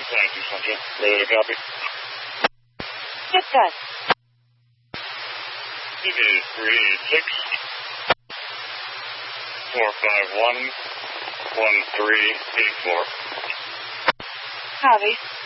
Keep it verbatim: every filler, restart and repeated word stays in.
Thank you, Central. Ready to copy? Discuss. It is three eight six, four five one, one three eight four. Copy.